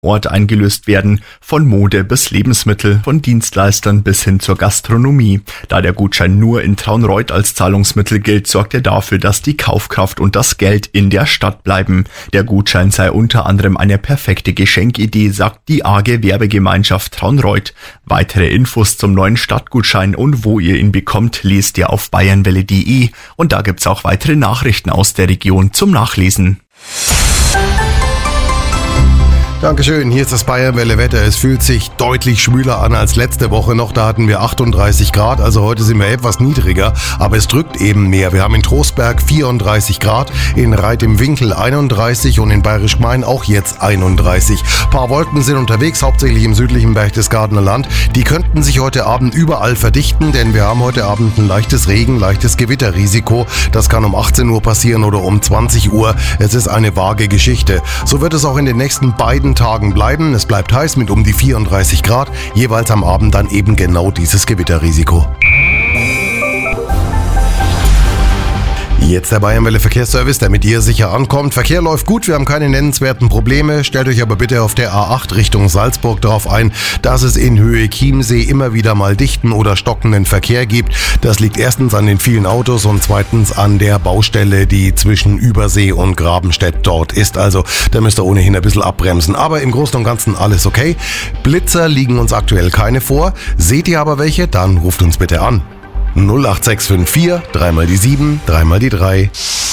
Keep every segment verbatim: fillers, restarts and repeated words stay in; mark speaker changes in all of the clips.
Speaker 1: Ort eingelöst werden, von Mode bis Lebensmittel, von Dienstleistern bis hin zur Gastronomie. Da der Gutschein nur in Traunreut als Zahlungsmittel gilt, sorgt er dafür, dass die Kaufkraft und das Geld in der Stadt bleiben. Der Gutschein sei unter anderem eine perfekte Geschenkidee, sagt die A G Werbegemeinschaft Traunreut. Weitere Infos zum neuen Stadtgutschein und wo ihr ihn bekommt, lest ihr auf bayernwelle punkt de und da gibt's auch weitere Nachrichten aus der Region zum Nachlesen.
Speaker 2: Dankeschön, hier ist das Bayernwelle Wetter. Es fühlt sich deutlich schwüler an als letzte Woche noch. Da hatten wir achtunddreißig Grad, also heute sind wir etwas niedriger, aber es drückt eben mehr. Wir haben in Trostberg vierunddreißig Grad, in Reit im Winkel einunddreißig und in Bayerisch Gmein auch jetzt einunddreißig. Ein paar Wolken sind unterwegs, hauptsächlich im südlichen Berchtesgadener Land. Die könnten sich heute Abend überall verdichten, denn wir haben heute Abend ein leichtes Regen-, leichtes Gewitterrisiko. Das kann um achtzehn Uhr passieren oder um zwanzig Uhr. Es ist eine vage Geschichte. So wird es auch in den nächsten beiden Tagen bleiben. Es bleibt heiß mit um die vierunddreißig Grad, jeweils am Abend dann eben genau dieses Gewitterrisiko. Jetzt der Bayernwelle Verkehrsservice, der mit dir sicher ankommt. Verkehr läuft gut, wir haben keine nennenswerten Probleme. Stellt euch aber bitte auf der A acht Richtung Salzburg darauf ein, dass es in Höhe Chiemsee immer wieder mal dichten oder stockenden Verkehr gibt. Das liegt erstens an den vielen Autos und zweitens an der Baustelle, die zwischen Übersee und Grabenstedt dort ist. Also da müsst ihr ohnehin ein bisschen abbremsen. Aber im Großen und Ganzen alles okay. Blitzer liegen uns aktuell keine vor. Seht ihr aber welche, dann ruft uns bitte an. null acht sechs fünf vier, dreimal die sieben, dreimal die drei.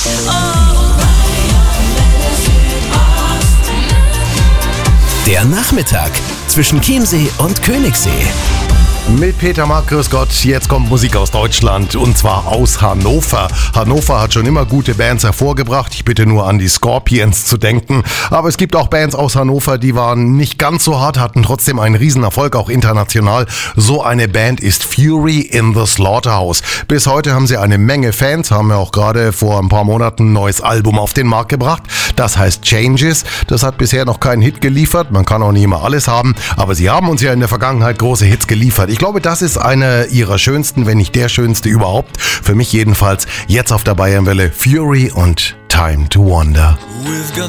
Speaker 3: Der Nachmittag zwischen Chiemsee und Königssee.
Speaker 2: Mit Peter Mark, grüß Gott, jetzt kommt Musik aus Deutschland und zwar aus Hannover. Hannover hat schon immer gute Bands hervorgebracht, ich bitte nur an die Scorpions zu denken. Aber es gibt auch Bands aus Hannover, die waren nicht ganz so hart, hatten trotzdem einen Riesenerfolg, auch international. So eine Band ist Fury in the Slaughterhouse. Bis heute haben sie eine Menge Fans, haben ja auch gerade vor ein paar Monaten ein neues Album auf den Markt gebracht. Das heißt Changes, das hat bisher noch keinen Hit geliefert, man kann auch nicht immer alles haben, aber sie haben uns ja in der Vergangenheit große Hits geliefert. Ich glaube, das ist einer ihrer schönsten, wenn nicht der schönste überhaupt. Für mich jedenfalls jetzt auf der Bayernwelle Fury und Time to Wonder.